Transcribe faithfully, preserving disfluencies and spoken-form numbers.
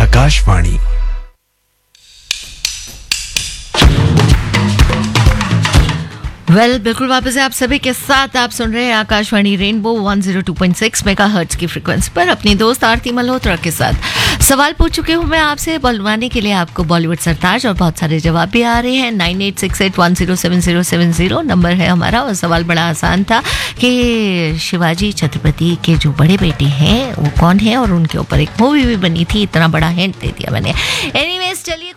Akashvani. Well well, बिल्कुल वापस है आप सभी के साथ। आप सुन रहे हैं Akashvani rainbow one zero two point six megahertz की फ्रीक्वेंसी पर अपनी दोस्त आरती मल्होत्रा के साथ। सवाल पूछ चुके हूँ मैं आपसे, बुलवाने के लिए आपको बॉलीवुड सरताज, और बहुत सारे जवाब भी आ रहे हैं। Nine eight six eight one zero seven zero seven zero number है हमारा। और सवाल बड़ा आसान था कि शिवाजी छत्रपति के जो बड़े बेटे हैं वो कौन है, और उनके ऊपर एक मूवी भी बनी थी। इतना बड़ा हिंट दे दिया मैंने। एनीवेज चलिए